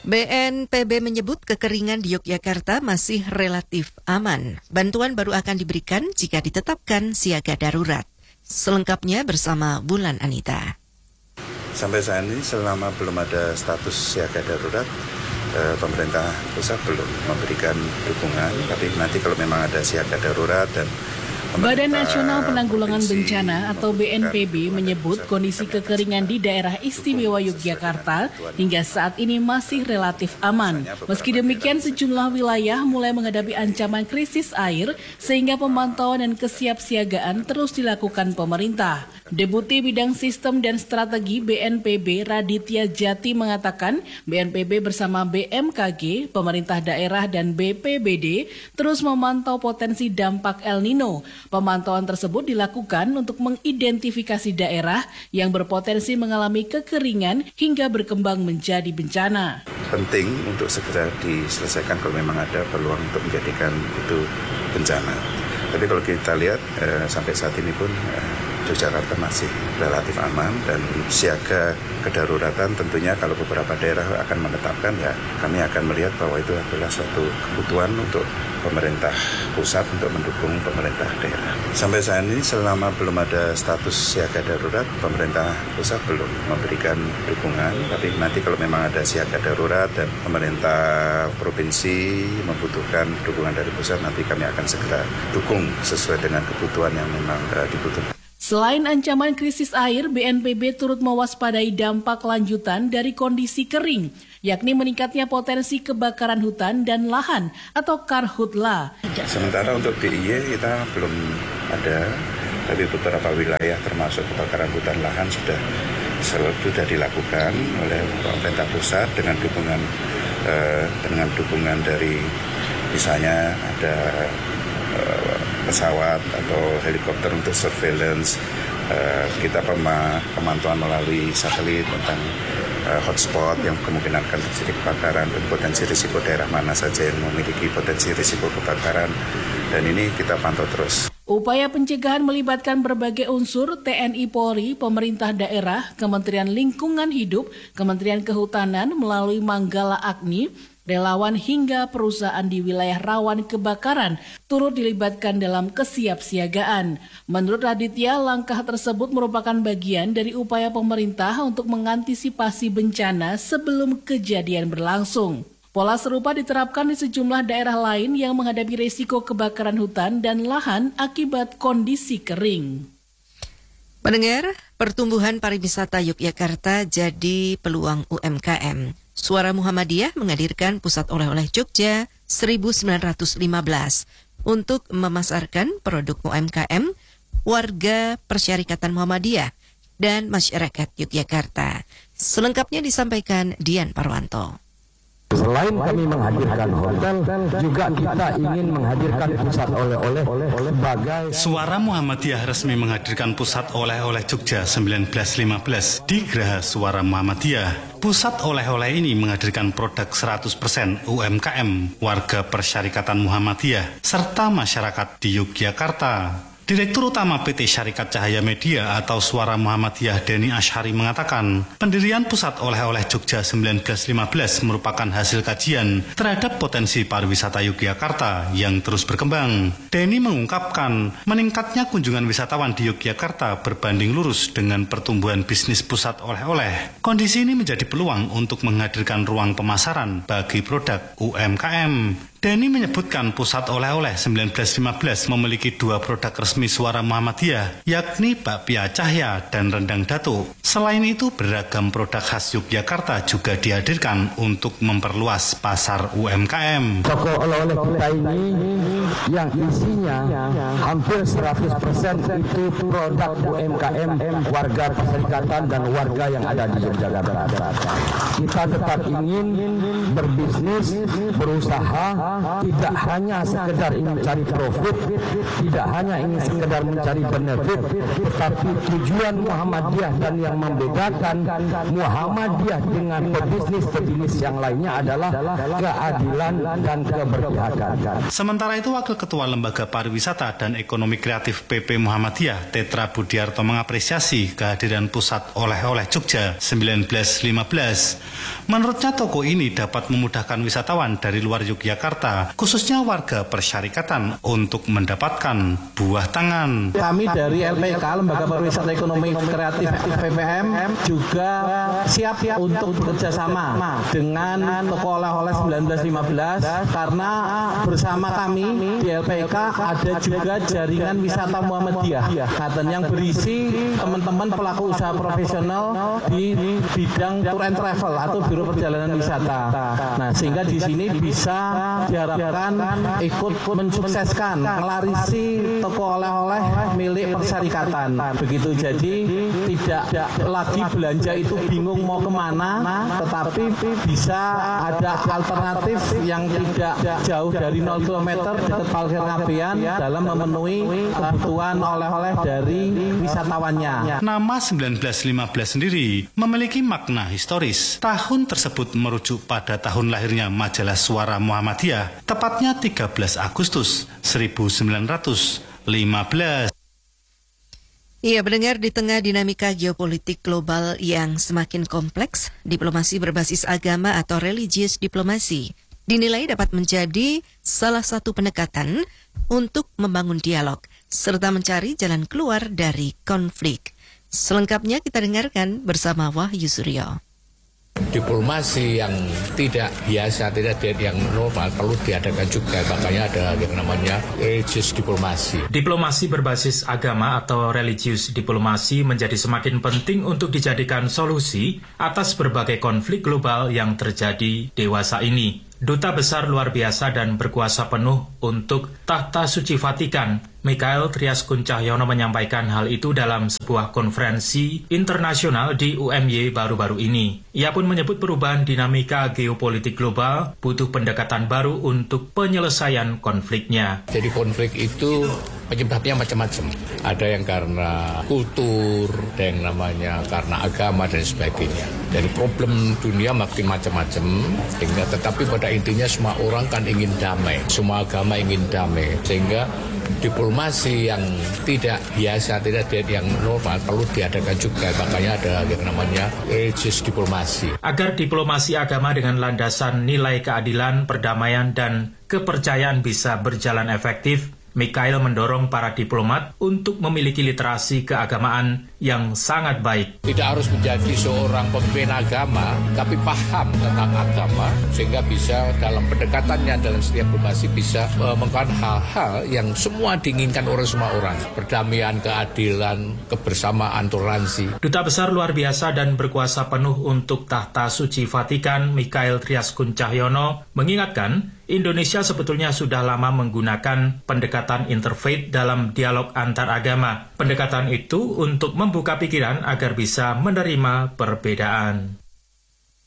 BNPB menyebut kekeringan di Yogyakarta masih relatif aman. Bantuan baru akan diberikan jika ditetapkan siaga darurat. Selengkapnya bersama Bulan Anita. Sampai saat ini selama belum ada status siaga darurat, pemerintah pusat belum memberikan dukungan. Tapi nanti kalau memang ada siaga darurat dan Badan Nasional Penanggulangan Bencana atau BNPB menyebut kondisi kekeringan di daerah istimewa Yogyakarta hingga saat ini masih relatif aman. Meski demikian, sejumlah wilayah mulai menghadapi ancaman krisis air sehingga pemantauan dan kesiapsiagaan terus dilakukan pemerintah. Deputi Bidang Sistem dan Strategi BNPB Raditya Jati mengatakan BNPB bersama BMKG, pemerintah daerah dan BPBD terus memantau potensi dampak El Nino. Pemantauan tersebut dilakukan untuk mengidentifikasi daerah yang berpotensi mengalami kekeringan hingga berkembang menjadi bencana. Penting untuk segera diselesaikan kalau memang ada peluang untuk menjadikan itu bencana. Tapi kalau kita lihat sampai saat ini pun Yogyakarta masih relatif aman dan siaga kedaruratan tentunya kalau beberapa daerah akan menetapkan ya kami akan melihat bahwa itu adalah suatu kebutuhan untuk pemerintah pusat untuk mendukung pemerintah daerah. Sampai saat ini selama belum ada status siaga darurat, pemerintah pusat belum memberikan dukungan. Tapi nanti kalau memang ada siaga darurat dan pemerintah provinsi membutuhkan dukungan dari pusat, nanti kami akan segera dukung sesuai dengan kebutuhan yang memang dibutuhkan. Selain ancaman krisis air, BNPB turut mewaspadai dampak lanjutan dari kondisi kering, yakni meningkatnya potensi kebakaran hutan dan lahan atau karhutla. Sementara untuk DIY kita belum ada, tapi beberapa wilayah termasuk kebakaran hutan lahan sudah dilakukan oleh pemerintah pusat dengan dukungan dari misalnya ada pesawat atau helikopter untuk surveillance, kita pemantauan melalui satelit tentang hotspot yang kemungkinan akan terjadi kebakaran dan potensi risiko daerah mana saja yang memiliki potensi risiko kebakaran, dan ini kita pantau terus. Upaya pencegahan melibatkan berbagai unsur TNI Polri, pemerintah daerah, Kementerian Lingkungan Hidup, Kementerian Kehutanan melalui Manggala Agni, relawan hingga perusahaan di wilayah rawan kebakaran turut dilibatkan dalam kesiapsiagaan. Menurut Raditya, langkah tersebut merupakan bagian dari upaya pemerintah untuk mengantisipasi bencana sebelum kejadian berlangsung. Pola serupa diterapkan di sejumlah daerah lain yang menghadapi risiko kebakaran hutan dan lahan akibat kondisi kering. Pendengar, pertumbuhan pariwisata Yogyakarta jadi peluang UMKM. Suara Muhammadiyah menghadirkan Pusat Oleh-oleh Jogja 1915 untuk memasarkan produk UMKM, warga Persyarikatan Muhammadiyah, dan masyarakat Yogyakarta. Selengkapnya disampaikan Dian Parwanto. Selain kami menghadirkan hotel, juga kita ingin menghadirkan pusat oleh-oleh sebagai... Suara Muhammadiyah resmi menghadirkan Pusat Oleh-oleh Jogja 1915 di Geraha Suara Muhammadiyah. Pusat oleh-oleh ini menghadirkan produk 100% UMKM, warga Persyarikatan Muhammadiyah, serta masyarakat di Yogyakarta. Direktur Utama PT Syarikat Cahaya Media atau Suara Muhammadiyah Denny Ashari mengatakan, pendirian Pusat Oleh-oleh Jogja 1915 merupakan hasil kajian terhadap potensi pariwisata Yogyakarta yang terus berkembang. Denny mengungkapkan, meningkatnya kunjungan wisatawan di Yogyakarta berbanding lurus dengan pertumbuhan bisnis pusat oleh-oleh. Kondisi ini menjadi peluang untuk menghadirkan ruang pemasaran bagi produk UMKM. Denny menyebutkan Pusat Oleh-oleh 1915 memiliki 2 produk resmi Suara Muhammadiyah, yakni bakpia cahya dan rendang datuk. Selain itu, beragam produk khas Yogyakarta juga dihadirkan untuk memperluas pasar UMKM. Toko oleh-oleh kita ini yang isinya hampir 100% itu produk UMKM, warga Perserikatan dan warga yang ada di Yogyakarta. Kita tetap ingin berbisnis, berusaha tidak hanya sekedar ingin mencari profit, tidak hanya ingin sekedar mencari benefit, tetapi tujuan Muhammadiyah dan yang membedakan Muhammadiyah dengan pebisnis yang lainnya adalah keadilan dan keberpihakan. Sementara itu, Wakil Ketua Lembaga Pariwisata dan Ekonomi Kreatif PP Muhammadiyah, Tetra Budiarto, mengapresiasi kehadiran Pusat Oleh-oleh Jogja 1915. Menurutnya toko ini dapat memudahkan wisatawan dari luar Yogyakarta, khususnya warga persyarikatan, untuk mendapatkan buah tangan. Kami dari LPK, Lembaga Pariwisata Ekonomi Kreatif PPM, juga siap untuk bekerjasama dengan toko oleh-oleh 1915 karena bersama kami di LPK ada juga jaringan wisata Muhammadiyah yang berisi teman-teman pelaku usaha profesional di bidang tour and travel atau biro perjalanan wisata. Nah, sehingga di sini bisa diharapkan ikut mensukseskan melarisi toko oleh-oleh milik persyarikatan. Begitu, jadi tidak lagi belanja itu bingung mau kemana, tetapi bisa ada alternatif yang tidak jauh dari 0 km dekat parkir ngabean dalam memenuhi kebutuhan oleh-oleh dari wisatawannya. Nama 1915 sendiri memiliki makna historis. Tahun tersebut merujuk pada tahun lahirnya majalah Suara Muhammadiyah, tepatnya 13 Agustus 1915. Iya, pendengar, di tengah dinamika geopolitik global yang semakin kompleks, diplomasi berbasis agama atau religious diplomasi dinilai dapat menjadi salah satu pendekatan untuk membangun dialog serta mencari jalan keluar dari konflik. Selengkapnya kita dengarkan bersama Wahyu Suryo. Diplomasi yang tidak biasa, tidak yang normal perlu diadakan juga, makanya ada yang namanya religious diplomasi. Diplomasi berbasis agama atau religious diplomasi menjadi semakin penting untuk dijadikan solusi atas berbagai konflik global yang terjadi dewasa ini. Duta Besar luar biasa dan berkuasa penuh untuk Tahta Suci Vatikan, Mikhail Triaskun Cahyono, menyampaikan hal itu dalam sebuah konferensi internasional di UMY baru-baru ini. Ia pun menyebut perubahan dinamika geopolitik global butuh pendekatan baru untuk penyelesaian konfliknya. Jadi konflik itu penyebabnya macam-macam. Ada yang karena kultur, ada yang namanya karena agama dan sebagainya. Dari problem dunia makin macam-macam, tetapi pada intinya semua orang kan ingin damai, semua agama ingin damai, sehingga diplomasi yang tidak biasa, tidak yang normal perlu diadakan juga, makanya ada yang namanya religious diplomasi. Agar diplomasi agama dengan landasan nilai keadilan, perdamaian, dan kepercayaan bisa berjalan efektif, Mikhail mendorong para diplomat untuk memiliki literasi keagamaan yang sangat baik. Tidak harus menjadi seorang pemimpin agama, tapi paham tentang agama, sehingga bisa dalam pendekatannya dalam setiap diplomasi bisa menggunakan hal-hal yang semua diinginkan oleh semua orang. Perdamaian, keadilan, kebersamaan, toleransi. Duta Besar luar biasa dan berkuasa penuh untuk Tahta Suci Vatikan, Mikhail Triaskun Cahyono, mengingatkan Indonesia sebetulnya sudah lama menggunakan pendekatan interfaith dalam dialog antar agama. Pendekatan itu untuk membuka pikiran agar bisa menerima perbedaan.